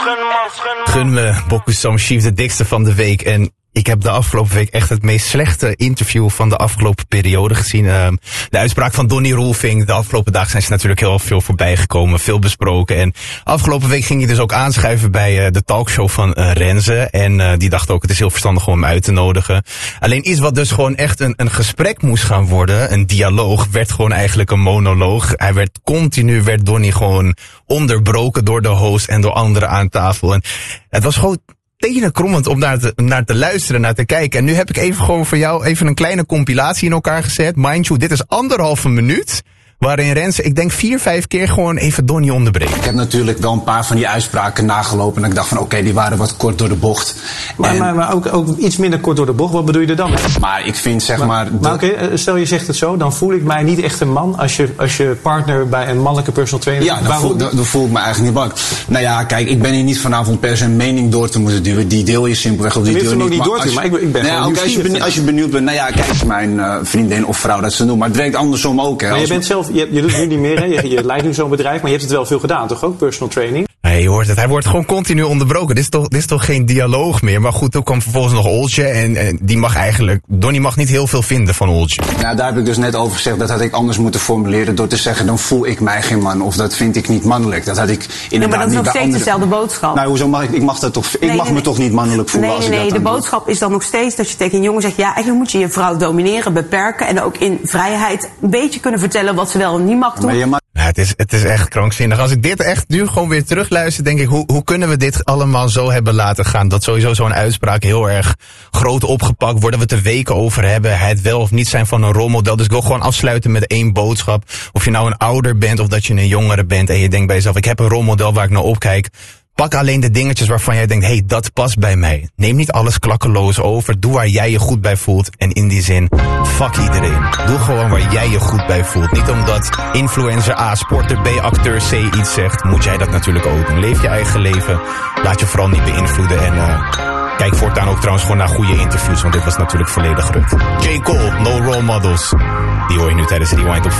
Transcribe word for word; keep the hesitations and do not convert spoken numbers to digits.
Gun me, Bokusam Chief, de dikste van de week. En ik heb de afgelopen week echt het meest slechte interview van de afgelopen periode gezien. Uh, de uitspraak van Donnie Roelvink. De afgelopen dagen zijn ze natuurlijk heel veel voorbij gekomen, veel besproken. En afgelopen week ging hij dus ook aanschuiven bij uh, de talkshow van uh, Renze. En uh, die dacht ook, het is heel verstandig om hem uit te nodigen. Alleen iets wat dus gewoon echt een, een gesprek moest gaan worden, een dialoog, werd gewoon eigenlijk een monoloog. Hij werd continu, werd Donnie gewoon onderbroken door de host en door anderen aan tafel. En het was gewoon tenenkrommend om naar te, naar te luisteren, naar te kijken. En nu heb ik even gewoon voor jou even een kleine compilatie in elkaar gezet. Mind you, dit is anderhalve minuut, waarin Renze, ik denk vier, vijf keer gewoon even Donnie onderbreekt. Ik heb natuurlijk wel een paar van die uitspraken nagelopen en ik dacht van oké, okay, die waren wat kort door de bocht. Maar, en, maar, maar ook, ook iets minder kort door de bocht, wat bedoel je er dan? Maar ik vind zeg maar... Maar, maar oké, okay, stel je zegt het zo, dan voel ik mij niet echt een man als je, als je partner bij een mannelijke personal trainer... Ja, dan voel, dan, dan voel ik me eigenlijk niet bang. Nou ja, kijk, ik ben hier niet vanavond per se een mening door te moeten duwen. Die deel je simpelweg op die deel niet. niet door te, maar ik, ik ben nou ja, okay, als, je benieuwd, als je benieuwd bent, nou ja, kijk, mijn uh, vriendin of vrouw dat ze doen. Maar het werkt andersom ook. Hè, maar je bent zelf, je, je doet nu niet meer, hè? Je, je leidt nu zo'n bedrijf, maar je hebt het wel veel gedaan, toch ook, personal training? Nee, je hoort het. Hij wordt gewoon continu onderbroken. Dit is toch, dit is toch geen dialoog meer. Maar goed, toen kwam vervolgens nog Oltje. En, en die mag eigenlijk... Donnie mag niet heel veel vinden van Oltje. Ja, daar heb ik dus net over gezegd. Dat had ik anders moeten formuleren door te zeggen, dan voel ik mij geen man. Of dat vind ik niet mannelijk. Dat had ik inderdaad niet bij ja, maar dat is nog steeds andere... dezelfde boodschap. Nou, hoezo mag ik... Ik mag, dat toch, ik nee, mag nee, me toch niet mannelijk voelen nee, als nee, ik dat nee, dan de boodschap doe. Is dan nog steeds dat je tegen een jongen zegt, ja, eigenlijk moet je je vrouw domineren, beperken. En ook in vrijheid een beetje kunnen vertellen wat ze wel en niet mag doen. Maar je mag... Ja, het is, het is echt krankzinnig. Als ik dit echt nu gewoon weer terugluister, denk ik, hoe, hoe kunnen we dit allemaal zo hebben laten gaan? Dat sowieso zo'n uitspraak heel erg groot opgepakt wordt, dat we het er weken over hebben. Het wel of niet zijn van een rolmodel. Dus ik wil gewoon afsluiten met één boodschap. Of je nou een ouder bent of dat je een jongere bent en je denkt bij jezelf, ik heb een rolmodel waar ik naar opkijk. Pak alleen de dingetjes waarvan jij denkt, hé, hey, dat past bij mij. Neem niet alles klakkeloos over. Doe waar jij je goed bij voelt. En in die zin, fuck iedereen. Doe gewoon waar jij je goed bij voelt. Niet omdat influencer A, sporter B, acteur C iets zegt, moet jij dat natuurlijk ook doen. Leef je eigen leven. Laat je vooral niet beïnvloeden. En uh, kijk voortaan ook trouwens gewoon naar goede interviews. Want dit was natuurlijk volledig ruk. J. Cole, No Role Models. Die hoor je nu tijdens de Rewind op